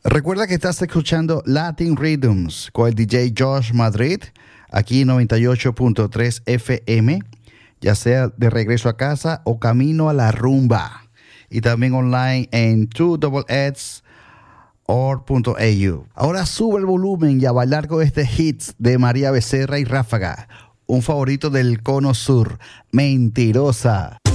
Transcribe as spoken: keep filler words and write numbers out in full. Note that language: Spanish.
Recuerda que estás escuchando Latin Rhythms con el D J Josh Madrid, aquí noventa y ocho punto tres F M, ya sea de regreso a casa o camino a la rumba. Y también online en two x org punto a u. Ahora sube el volumen y a bailar con este hits de María Becerra y Ráfaga, un favorito del Cono Sur, Mentirosa.